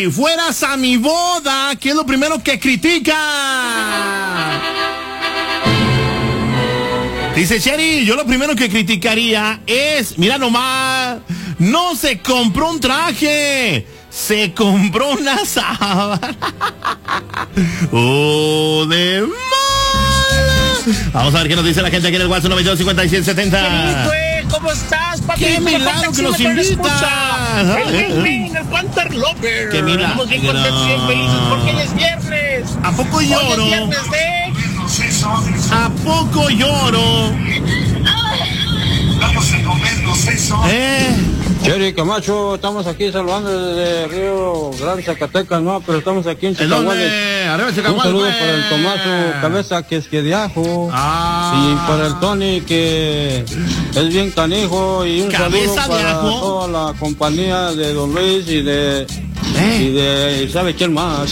Si fueras a mi boda, ¿qué es lo primero que critica? Dice Sherry, yo lo primero que criticaría es, mira nomás, no se compró un traje, se compró una sábana. ¡Oh, de mala! Vamos a ver qué nos dice la gente aquí en el WhatsApp 925770. ¿Cómo estás, papi? ¡Qué milagro que nos invitas! El Panther Lover. ¡Qué milagro! Estamos bien contentos y bien felices porque hoy es viernes. ¿A poco Hoy lloro? es viernes ¿A poco lloro? Jerry Camacho, estamos aquí saludando desde Río Grande, Zacatecas, ¿no? Pero estamos aquí en Chicahuales. Un saludo para el Tomaso Cabeza, que es que de ajo. Y para el Tony, que es bien canijo. Y un saludo para toda la compañía de Don Luis y de ¿sabe quién más?